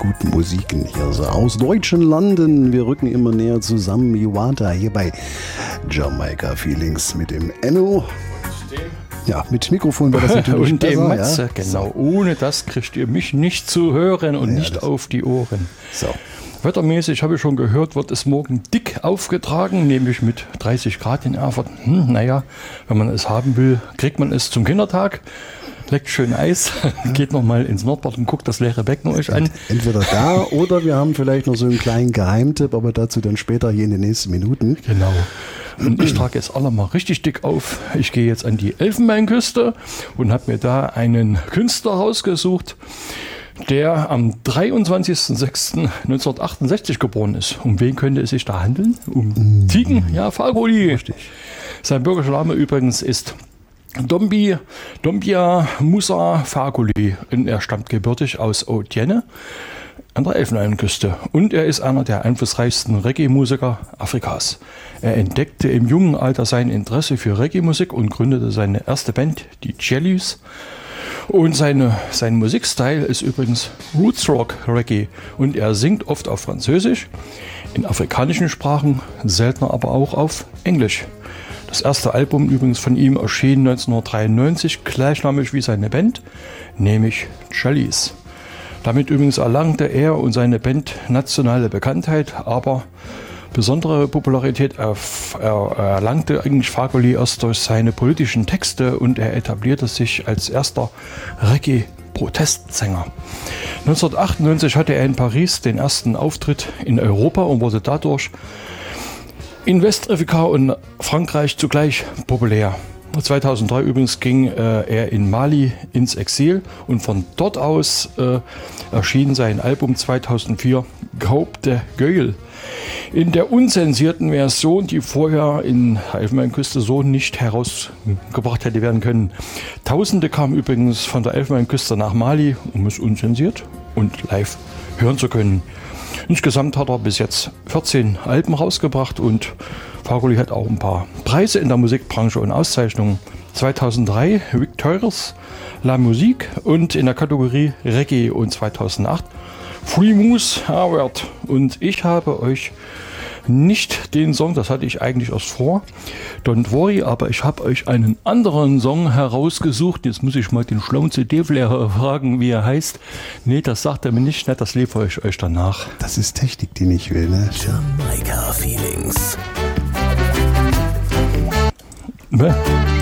guten Musiken hier so aus deutschen Landen. Wir rücken immer näher zusammen. Iwata hier bei Jamaica Feelings mit dem Enno. Ja, mit Mikrofon war das natürlich und besser. Dem Matze, ja. genau. Ohne das kriegt ihr mich nicht zu hören und nicht auf die Ohren. So. Wettermäßig habe ich schon gehört, wird es morgen dick aufgetragen, nämlich mit 30 Grad in Erfurt. Naja, wenn man es haben will, kriegt man es zum Kindertag. Leckt schön Eis, geht nochmal ins Nordbad und guckt das leere Becken euch an. Entweder da oder wir haben vielleicht noch so einen kleinen Geheimtipp, aber dazu dann später hier in den nächsten Minuten. Genau. Und ich trage jetzt alle mal richtig dick auf. Ich gehe jetzt an die Elfenbeinküste und habe mir da einen Künstler rausgesucht, der am 23.06.1968 geboren ist. Um wen könnte es sich da handeln? Um Tigen? Ja, Fagoli. Richtig. Sein bürgerlicher Name übrigens ist Dombia Musa Fagoli. Und er stammt gebürtig aus Odienne an der Elfenbeinküste. Und er ist einer der einflussreichsten Reggae-Musiker Afrikas. Er entdeckte im jungen Alter sein Interesse für Reggae-Musik und gründete seine erste Band, die Jellies. Und sein Musikstil ist übrigens Roots Rock Reggae. Und er singt oft auf Französisch, in afrikanischen Sprachen, seltener aber auch auf Englisch. Das erste Album übrigens von ihm erschien 1993, gleichnamig wie seine Band, nämlich Jellies. Damit übrigens erlangte er und seine Band nationale Bekanntheit, aber besondere Popularität erlangte eigentlich Fagoli erst durch seine politischen Texte und er etablierte sich als erster Reggae-Protestsänger. 1998 hatte er in Paris den ersten Auftritt in Europa und wurde dadurch in Westafrika und Frankreich zugleich populär. 2003 übrigens ging er in Mali ins Exil und von dort aus erschien sein Album 2004 Cope de Gueule. In der unzensierten Version, die vorher in der Elfenbeinküste so nicht herausgebracht hätte werden können. Tausende kamen übrigens von der Elfenbeinküste nach Mali, um es unzensiert und live hören zu können. Insgesamt hat er bis jetzt 14 Alben rausgebracht und Fagoli hat auch ein paar Preise in der Musikbranche und Auszeichnungen. 2003 Victorious La Musique und in der Kategorie Reggae und 2008 Free Moose Award. Und ich habe euch nicht den Song, das hatte ich eigentlich erst vor, Don't Worry, aber ich habe euch einen anderen Song herausgesucht. Jetzt muss ich mal den schlauen CD-Lehrer fragen, wie er heißt. Nee, das sagt er mir nicht, das liefere ich euch danach. Das ist Technik, die ich will, ne? Jamaica Feelings. Ne?